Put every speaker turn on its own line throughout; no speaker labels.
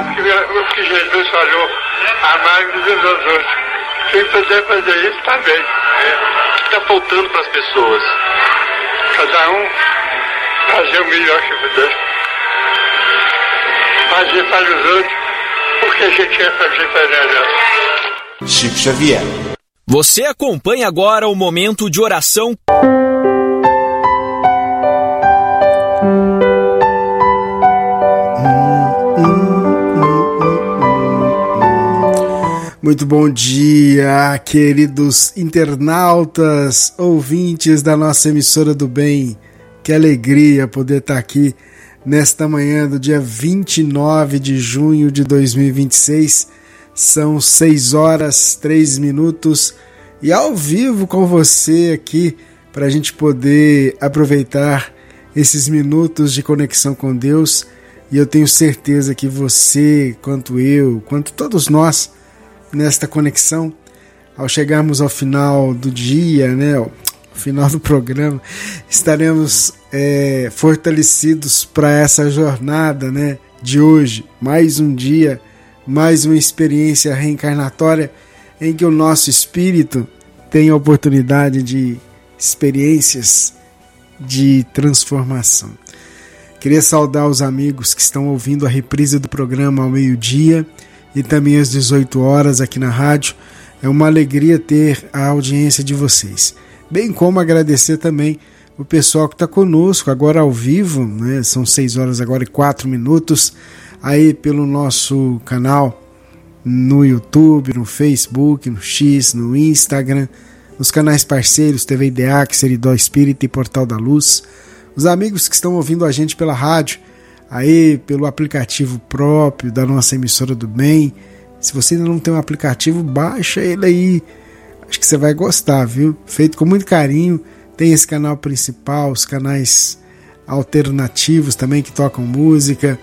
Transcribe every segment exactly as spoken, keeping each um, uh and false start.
que, o que Jesus falou, amar-nos uns aos outros. Quem puder fazer isso, está bem.
É. O que está faltando para as pessoas?
Cada um fazer o melhor que puder. Fazer para os outros o que a gente quer fazer para nós.
Chico Xavier.
Você acompanha agora o momento de oração.
Muito bom dia, queridos internautas, ouvintes da nossa emissora do bem. Que alegria poder estar aqui nesta manhã do dia vinte e nove de junho de dois mil e vinte e seis. São seis horas, três minutos e ao vivo com você aqui para a gente poder aproveitar esses minutos de conexão com Deus. E eu tenho certeza que você, quanto eu, quanto todos nós, nesta conexão, ao chegarmos ao final do dia, né, ao final do programa, estaremos é, fortalecidos para essa jornada, né, de hoje. Mais um dia, mais uma experiência reencarnatória em que o nosso espírito tem a oportunidade de experiências de transformação. Queria saudar os amigos que estão ouvindo a reprise do programa ao meio-dia e também às dezoito horas aqui na rádio. É uma alegria ter a audiência de vocês. Bem como agradecer também o pessoal que está conosco agora ao vivo, né? São seis horas agora e quatro minutos, aí pelo nosso canal no YouTube, no Facebook, no X, no Instagram, nos canais parceiros T V I D E A C, Seridó Espírita e Portal da Luz. Os amigos que estão ouvindo a gente pela rádio, aí pelo aplicativo próprio da nossa emissora do bem. Se você ainda não tem um aplicativo, baixa ele aí, acho que você vai gostar, viu? Feito com muito carinho. Tem esse canal principal, os canais alternativos também que tocam música,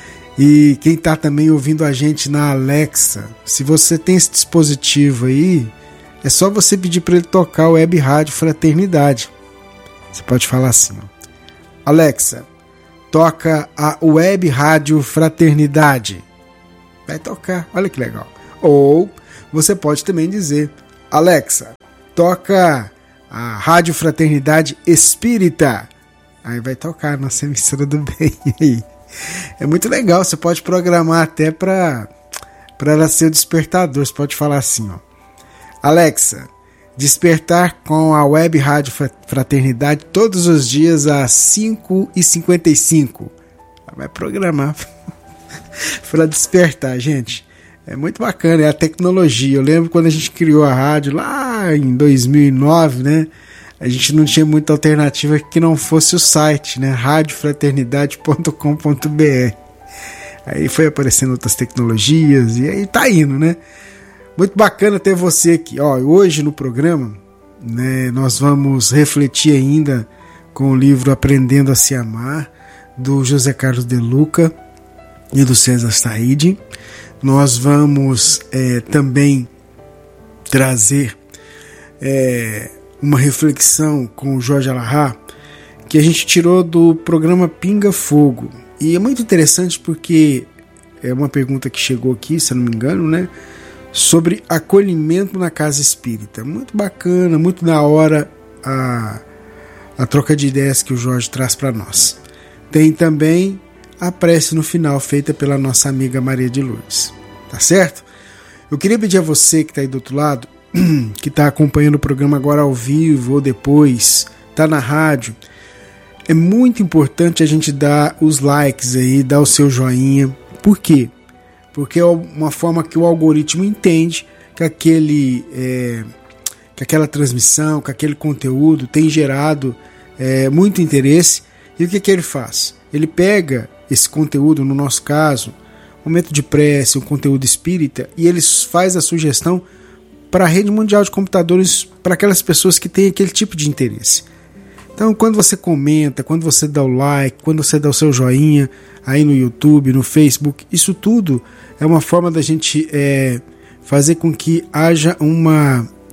e quem está também ouvindo a gente na Alexa, se você tem esse dispositivo aí, é só você pedir para ele tocar o Web Rádio Fraternidade. Você pode falar assim, ó: Alexa, toca a Web Rádio Fraternidade. Vai tocar, olha que legal. Ou você pode também dizer: Alexa, toca a Rádio Fraternidade Espírita. Aí vai tocar a nossa emissora do bem. É muito legal, você pode programar até para para ela ser o despertador. Você pode falar assim, ó: Alexa, despertar com a Web Rádio Fraternidade todos os dias às cinco e cinquenta e cinco. Vai programar para despertar, gente. É muito bacana, é a tecnologia. Eu lembro quando a gente criou a rádio lá em dois mil e nove, né? A gente não tinha muita alternativa que não fosse o site, né? rádio fraternidade ponto com ponto b r. Aí foi aparecendo outras tecnologias e aí tá indo, né? Muito bacana ter você aqui. Ó, hoje no programa, né, nós vamos refletir ainda com o livro Aprendendo a Se Amar, do José Carlos de Luca e do César Said. Nós vamos é, também trazer é, uma reflexão com o Jorge Alahá, que a gente tirou do programa Pinga Fogo. E é muito interessante porque é uma pergunta que chegou aqui, se eu não me engano, né? Sobre acolhimento na casa espírita. Muito bacana, muito da hora a, a troca de ideias que o Jorge traz para nós. Tem também a prece no final, feita pela nossa amiga Maria de Lourdes. Tá certo? Eu queria pedir a você que está aí do outro lado, que está acompanhando o programa agora ao vivo ou depois, está na rádio, é muito importante a gente dar os likes aí, dar o seu joinha. Por quê? Porque é uma forma que o algoritmo entende que, aquele, é, que aquela transmissão, que aquele conteúdo tem gerado é, muito interesse. E o que, que ele faz? Ele pega esse conteúdo, no nosso caso, momento de prece, um conteúdo espírita, e ele faz a sugestão para a rede mundial de computadores, para aquelas pessoas que têm aquele tipo de interesse. Então, quando você comenta, quando você dá o like, quando você dá o seu joinha aí no YouTube, no Facebook, isso tudo é uma forma da gente é, fazer com que haja uma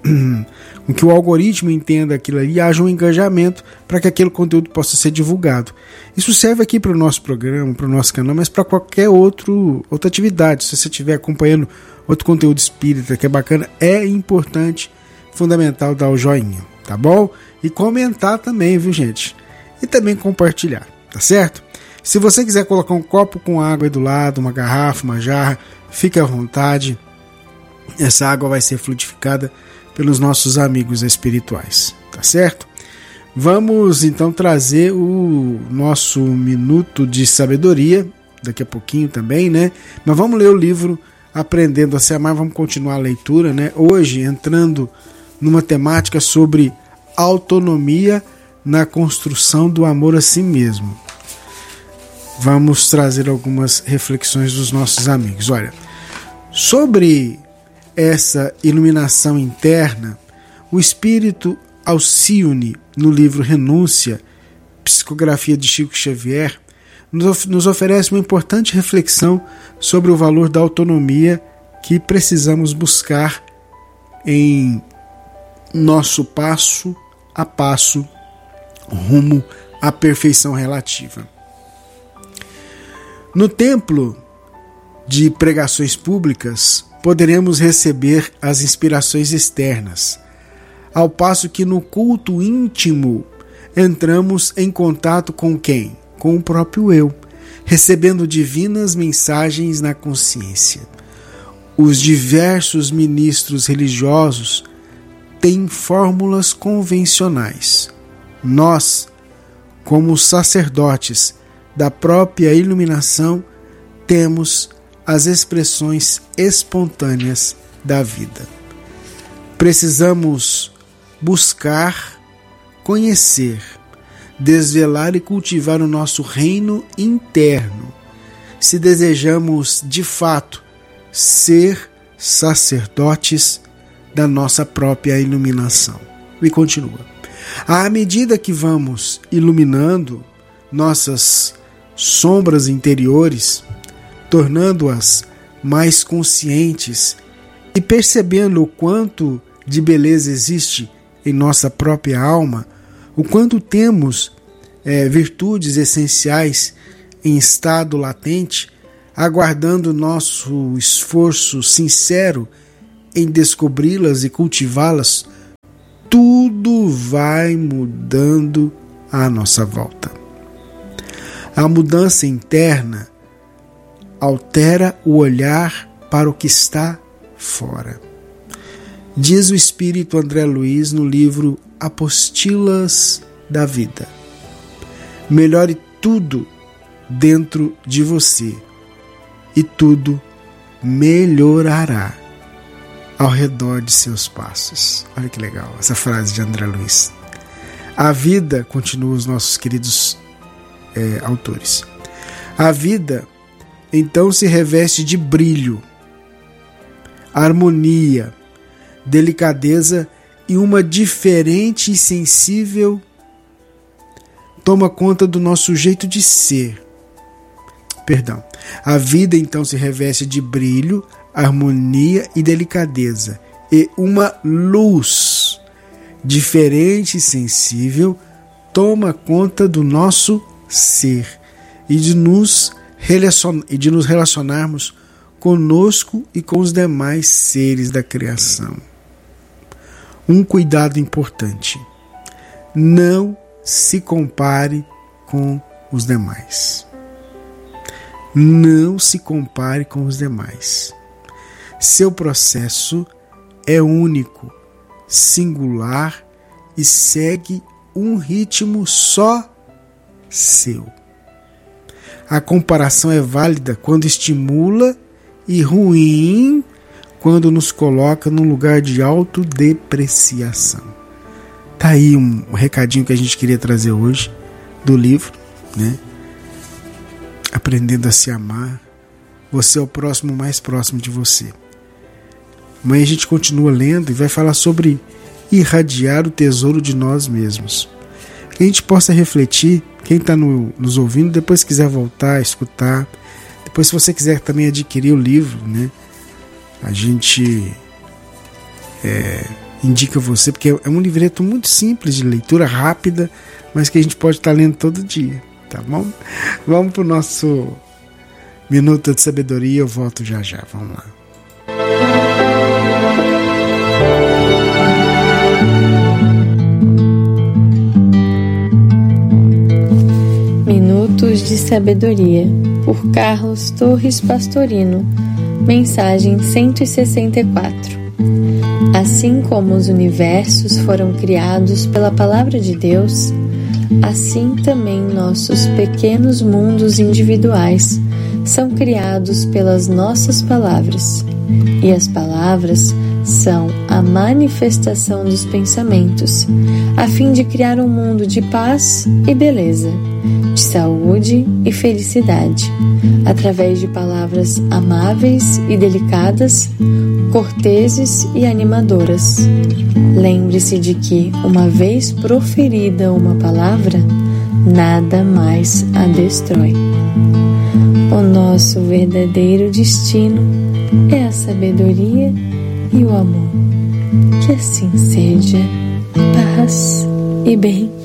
com que o algoritmo entenda aquilo ali e haja um engajamento para que aquele conteúdo possa ser divulgado. Isso serve aqui para o nosso programa, para o nosso canal, mas para qualquer outro, outra atividade. Se você estiver acompanhando outro conteúdo espírita que é bacana, é importante, fundamental dar o joinha, tá bom? E comentar também, viu, gente? E também compartilhar, tá certo? Se você quiser colocar um copo com água aí do lado, uma garrafa, uma jarra, fique à vontade. Essa água vai ser fluidificada pelos nossos amigos espirituais, tá certo? Vamos então trazer o nosso minuto de sabedoria, daqui a pouquinho também, né? Mas vamos ler o livro Aprendendo a Se Amar, vamos continuar a leitura, né? Hoje entrando numa temática sobre autonomia na construção do amor a si mesmo. Vamos trazer algumas reflexões dos nossos amigos. Olha, sobre essa iluminação interna, o espírito Alcione, no livro Renúncia, psicografia de Chico Xavier, nos oferece uma importante reflexão sobre o valor da autonomia que precisamos buscar em nosso passo a passo rumo à perfeição relativa. No templo de pregações públicas, poderemos receber as inspirações externas, ao passo que no culto íntimo entramos em contato com quem? Com o próprio eu, recebendo divinas mensagens na consciência. Os diversos ministros religiosos têm fórmulas convencionais. Nós, como sacerdotes da própria iluminação, temos as expressões espontâneas da vida. Precisamos buscar, conhecer, desvelar e cultivar o nosso reino interno, se desejamos de fato ser sacerdotes da nossa própria iluminação. E continua. À medida que vamos iluminando nossas sombras interiores, tornando-as mais conscientes e percebendo o quanto de beleza existe em nossa própria alma, o quanto temos é, virtudes essenciais em estado latente, aguardando nosso esforço sincero em descobri-las e cultivá-las, tudo vai mudando à nossa volta. A mudança interna altera o olhar para o que está fora. Diz o espírito André Luiz no livro Apostilas da Vida: melhore tudo dentro de você e tudo melhorará ao redor de seus passos. Olha que legal essa frase de André Luiz. A vida, continuam os nossos queridos é, autores, a vida então se reveste de brilho, harmonia, delicadeza e uma diferente e sensível toma conta do nosso jeito de ser. Perdão. A vida então se reveste de brilho, harmonia e delicadeza, e uma luz diferente e sensível toma conta do nosso ser e de nos, relacion... e de nos relacionarmos conosco e com os demais seres da criação. Um cuidado importante: não se compare com os demais. Não se compare com os demais. Seu processo é único, singular e segue um ritmo só seu. A comparação é válida quando estimula e ruim quando nos coloca num lugar de autodepreciação. Tá aí um recadinho que a gente queria trazer hoje do livro, né? Aprendendo a Se Amar. Você é o próximo mais próximo de você. Amanhã a gente continua lendo e vai falar sobre irradiar o tesouro de nós mesmos. Que a gente possa refletir, quem está no, nos ouvindo, depois quiser voltar, escutar. Depois, se você quiser também adquirir o livro, né? A gente é, indico a você, porque é um livreto muito simples, de leitura rápida, mas que a gente pode estar lendo todo dia, tá bom? Vamos para o nosso Minuto de Sabedoria, eu volto já já, vamos lá.
Minutos de Sabedoria, por Carlos Torres Pastorino. Mensagem cento e sessenta e quatro. Assim como os universos foram criados pela Palavra de Deus, assim também nossos pequenos mundos individuais são criados pelas nossas palavras. E as palavras são a manifestação dos pensamentos, a fim de criar um mundo de paz e beleza, de saúde e felicidade, através de palavras amáveis e delicadas, corteses e animadoras. Lembre-se de que, uma vez proferida uma palavra, nada mais a destrói. O nosso verdadeiro destino é a sabedoria e o amor. Que assim seja. Paz e bem.